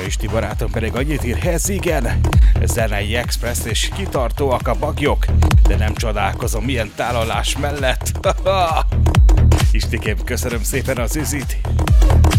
Isti barátom pedig annyit ír, ez igen, zenei express és kitartóak a bagyok, de nem csodálkozom ilyen tálalás mellett. Istikém, köszönöm szépen az üzit.